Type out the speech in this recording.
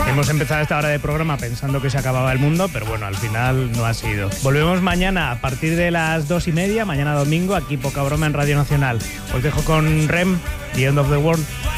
Hemos empezado esta hora de programa pensando que se acababa el mundo, pero bueno, al final no ha sido. Volvemos mañana a partir de las 2:30, mañana domingo, aquí Poca Broma en Radio Nacional. Os dejo con REM, The End of the World.